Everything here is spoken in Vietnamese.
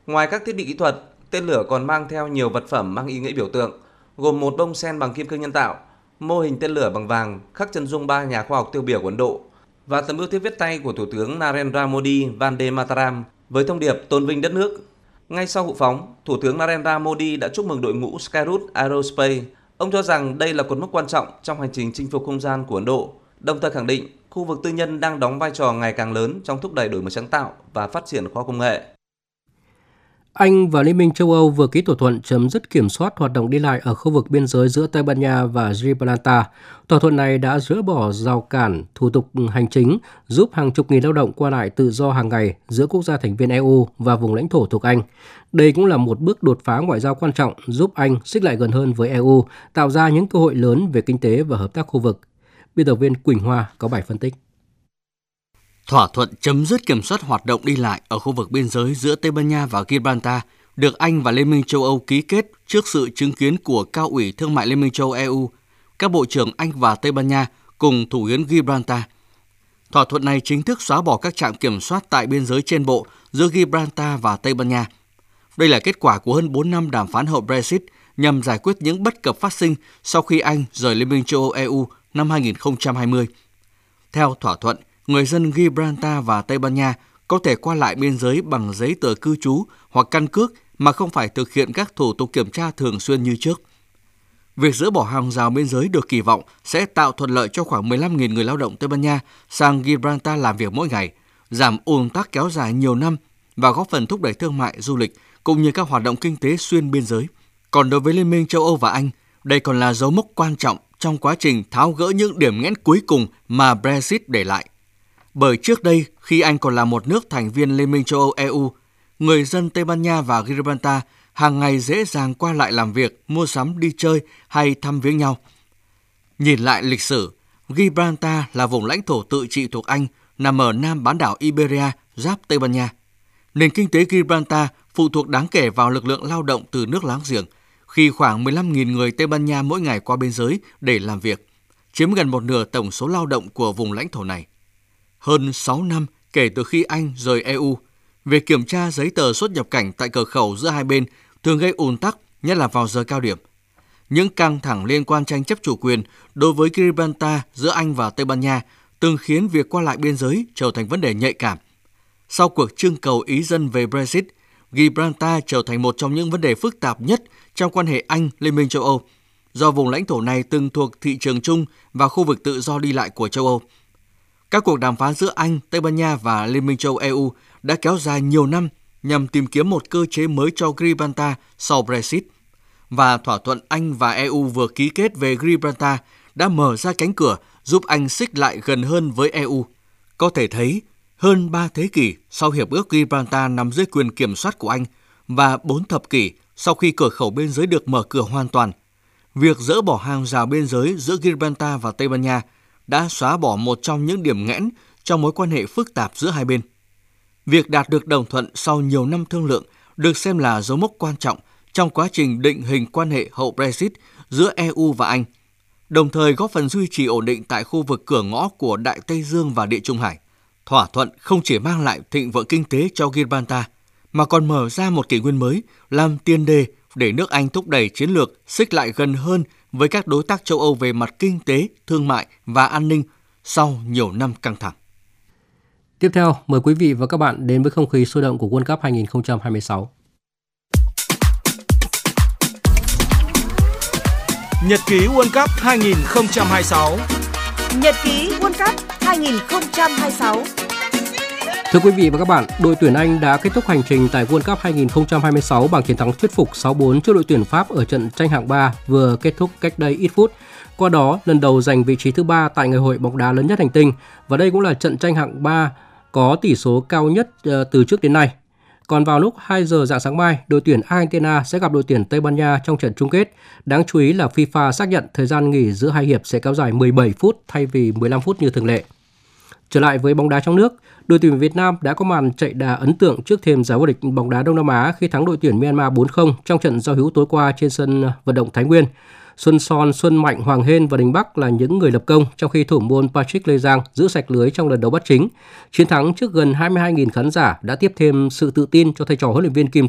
Ngoài các thiết bị kỹ thuật, tên lửa còn mang theo nhiều vật phẩm mang ý nghĩa biểu tượng, gồm một bông sen bằng kim cương nhân tạo, mô hình tên lửa bằng vàng khắc chân dung 3 nhà khoa học tiêu biểu của Ấn Độ và tấm bưu thiếp viết tay của Thủ tướng Narendra Modi Vande Mataram với thông điệp tôn vinh đất nước. Ngay sau vụ phóng, Thủ tướng Narendra Modi đã chúc mừng đội ngũ Skyroot Aerospace. Ông cho rằng đây là cột mốc quan trọng trong hành trình chinh phục không gian của Ấn Độ, đồng thời khẳng định khu vực tư nhân đang đóng vai trò ngày càng lớn trong thúc đẩy đổi mới sáng tạo và phát triển khoa học công nghệ. Anh và Liên minh châu Âu vừa ký thỏa thuận chấm dứt kiểm soát hoạt động đi lại ở khu vực biên giới giữa Tây Ban Nha và Gibraltar. Thỏa thuận này đã dỡ bỏ rào cản thủ tục hành chính, giúp hàng chục nghìn lao động qua lại tự do hàng ngày giữa quốc gia thành viên EU và vùng lãnh thổ thuộc Anh. Đây cũng là một bước đột phá ngoại giao quan trọng giúp Anh xích lại gần hơn với EU, tạo ra những cơ hội lớn về kinh tế và hợp tác khu vực. Biên tập viên Quỳnh Hoa có bài phân tích. Thỏa thuận chấm dứt kiểm soát hoạt động đi lại ở khu vực biên giới giữa Tây Ban Nha và Gibraltar được Anh và Liên minh châu Âu ký kết trước sự chứng kiến của Cao ủy Thương mại Liên minh châu Âu EU, các bộ trưởng Anh và Tây Ban Nha cùng thủ hiến Gibraltar. Thỏa thuận này chính thức xóa bỏ các trạm kiểm soát tại biên giới trên bộ giữa Gibraltar và Tây Ban Nha. Đây là kết quả của hơn 4 năm đàm phán hậu Brexit nhằm giải quyết những bất cập phát sinh sau khi Anh rời Liên minh châu Âu EU năm 2020. Theo thỏa thuận, người dân Gibraltar và Tây Ban Nha có thể qua lại biên giới bằng giấy tờ cư trú hoặc căn cước mà không phải thực hiện các thủ tục kiểm tra thường xuyên như trước. Việc dỡ bỏ hàng rào biên giới được kỳ vọng sẽ tạo thuận lợi cho khoảng 15.000 người lao động Tây Ban Nha sang Gibraltar làm việc mỗi ngày, giảm ùn tắc kéo dài nhiều năm và góp phần thúc đẩy thương mại, du lịch cũng như các hoạt động kinh tế xuyên biên giới. Còn đối với Liên minh châu Âu và Anh, đây còn là dấu mốc quan trọng trong quá trình tháo gỡ những điểm nghẽn cuối cùng mà Brexit để lại. Bởi trước đây, khi Anh còn là một nước thành viên Liên minh châu Âu EU, người dân Tây Ban Nha và Gibraltar hàng ngày dễ dàng qua lại làm việc, mua sắm, đi chơi hay thăm viếng nhau. Nhìn lại lịch sử, Gibraltar là vùng lãnh thổ tự trị thuộc Anh nằm ở nam bán đảo Iberia, giáp Tây Ban Nha. Nền kinh tế Gibraltar phụ thuộc đáng kể vào lực lượng lao động từ nước láng giềng, khi khoảng 15.000 người Tây Ban Nha mỗi ngày qua biên giới để làm việc, chiếm gần một nửa tổng số lao động của vùng lãnh thổ này. Hơn 6 năm kể từ khi Anh rời EU, việc kiểm tra giấy tờ xuất nhập cảnh tại cửa khẩu giữa hai bên thường gây ùn tắc, nhất là vào giờ cao điểm. Những căng thẳng liên quan tranh chấp chủ quyền đối với Gibraltar giữa Anh và Tây Ban Nha từng khiến việc qua lại biên giới trở thành vấn đề nhạy cảm. Sau cuộc trưng cầu ý dân về Brexit, Gibraltar trở thành một trong những vấn đề phức tạp nhất trong quan hệ Anh-Liên minh châu Âu, do vùng lãnh thổ này từng thuộc thị trường chung và khu vực tự do đi lại của châu Âu. Các cuộc đàm phán giữa Anh, Tây Ban Nha và Liên minh châu EU đã kéo dài nhiều năm nhằm tìm kiếm một cơ chế mới cho Gibraltar sau Brexit. Và thỏa thuận Anh và EU vừa ký kết về Gibraltar đã mở ra cánh cửa giúp Anh xích lại gần hơn với EU. Có thể thấy, hơn 3 thế kỷ sau Hiệp ước Gibraltar nằm dưới quyền kiểm soát của Anh và 4 thập kỷ sau khi cửa khẩu biên giới được mở cửa hoàn toàn, việc dỡ bỏ hàng rào biên giới giữa Gibraltar và Tây Ban Nha đã xóa bỏ một trong những điểm nghẽn trong mối quan hệ phức tạp giữa hai bên. Việc đạt được đồng thuận sau nhiều năm thương lượng được xem là dấu mốc quan trọng trong quá trình định hình quan hệ hậu Brexit giữa EU và Anh, đồng thời góp phần duy trì ổn định tại khu vực cửa ngõ của Đại Tây Dương và Địa Trung Hải. Thỏa thuận không chỉ mang lại thịnh vượng kinh tế cho Gibraltar, mà còn mở ra một kỷ nguyên mới, làm tiền đề để nước Anh thúc đẩy chiến lược xích lại gần hơn với các đối tác châu Âu về mặt kinh tế, thương mại và an ninh sau nhiều năm căng thẳng. Tiếp theo, mời quý vị và các bạn đến với không khí sôi động của World Cup 2026. Nhật ký World Cup 2026. Nhật ký World Cup 2026. Thưa quý vị và các bạn, đội tuyển Anh đã kết thúc hành trình tại World Cup 2026 bằng chiến thắng thuyết phục 6-4 trước đội tuyển Pháp ở trận tranh hạng 3 vừa kết thúc cách đây ít phút. Qua đó, lần đầu giành vị trí thứ 3 tại ngày hội bóng đá lớn nhất hành tinh, và đây cũng là trận tranh hạng 3 có tỷ số cao nhất từ trước đến nay. Còn vào lúc 2 giờ rạng sáng mai, đội tuyển Argentina sẽ gặp đội tuyển Tây Ban Nha trong trận chung kết. Đáng chú ý là FIFA xác nhận thời gian nghỉ giữa hai hiệp sẽ kéo dài 17 phút thay vì 15 phút như thường lệ. Trở lại với bóng đá trong nước, đội tuyển Việt Nam đã có màn chạy đà ấn tượng trước thềm giải vô địch bóng đá Đông Nam Á khi thắng đội tuyển Myanmar 4-0 trong trận giao hữu tối qua trên sân vận động Thái Nguyên. Xuân Son, Xuân Mạnh, Hoàng Hên và Đình Bắc là những người lập công, trong khi thủ môn Patrick Lê Giang giữ sạch lưới trong lần đấu bất chính. Chiến thắng trước gần 22.000 khán giả đã tiếp thêm sự tự tin cho thầy trò huấn luyện viên Kim